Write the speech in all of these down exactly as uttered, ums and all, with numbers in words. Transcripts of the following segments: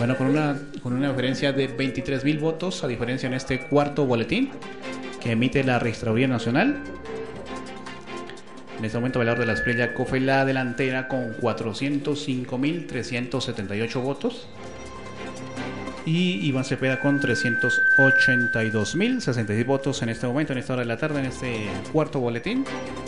Bueno, con una, con una diferencia de veintitrés mil votos, a diferencia en este cuarto boletín que emite la Registraduría Nacional. En este momento Velador de la Espriella coge la delantera con cuatrocientos cinco mil trescientos setenta y ocho votos. Y Iván Cepeda con trescientos ochenta y dos mil sesenta y seis votos en este momento, en esta hora de la tarde, en este cuarto boletín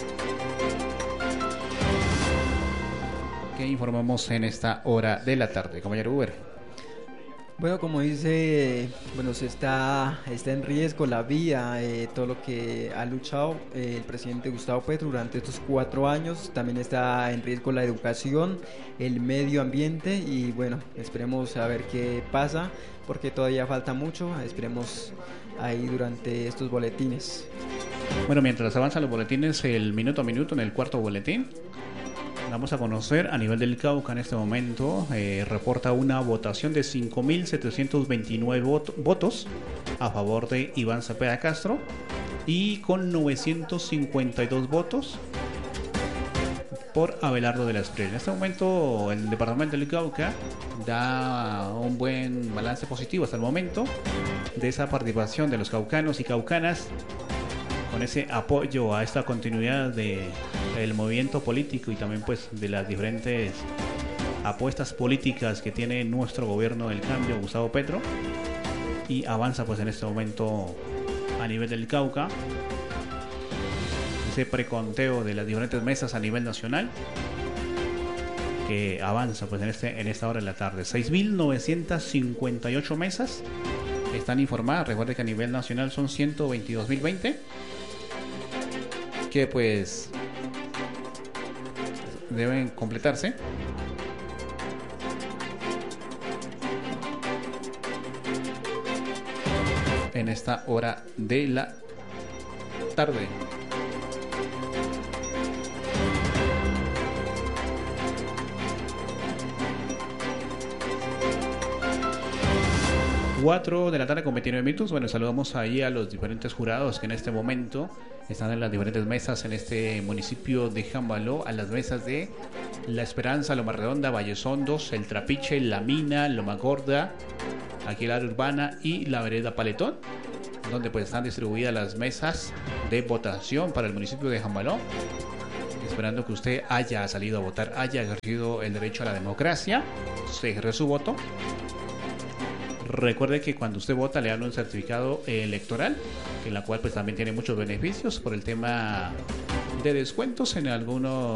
que informamos en esta hora de la tarde. Compañero Uber. Bueno, como dice, bueno, se está, está en riesgo la vía, eh, todo lo que ha luchado eh, el presidente Gustavo Petro durante estos cuatro años. También está en riesgo la educación, el medio ambiente y bueno, esperemos a ver qué pasa porque todavía falta mucho. Esperemos ahí durante estos boletines. Bueno, mientras avanzan los boletines, el minuto a minuto en el cuarto boletín. Vamos a conocer a nivel del Cauca en este momento, eh, reporta una votación de cinco mil setecientos veintinueve vot- votos a favor de Iván Cepeda Castro y con novecientos cincuenta y dos votos por Abelardo de la Espriella. En este momento el departamento del Cauca da un buen balance positivo hasta el momento de esa participación de los caucanos y caucanas con ese apoyo a esta continuidad de el movimiento político y también pues de las diferentes apuestas políticas que tiene nuestro gobierno del cambio, Gustavo Petro, y avanza pues en este momento a nivel del Cauca ese preconteo de las diferentes mesas a nivel nacional que avanza pues en este en esta hora de la tarde. Seis mil novecientas cincuenta y ocho mesas están informadas. Recuerde que a nivel nacional son ciento veintidós mil veinte que pues deben completarse. En esta hora de la tarde. cuatro de la tarde con veintinueve minutos. Bueno, saludamos ahí a los diferentes jurados que en este momento están en las diferentes mesas en este municipio de Jambaló, a las mesas de La Esperanza, Loma Redonda, Valles Hondos, El Trapiche, La Mina, Loma Gorda, aquí el área urbana y la vereda Paletón, donde pues están distribuidas las mesas de votación para el municipio de Jambaló, esperando que usted haya salido a votar, haya ejercido el derecho a la democracia, se ejerce su voto. Recuerde que cuando usted vota le dan un certificado electoral, en la cual pues también tiene muchos beneficios por el tema de descuentos en algunos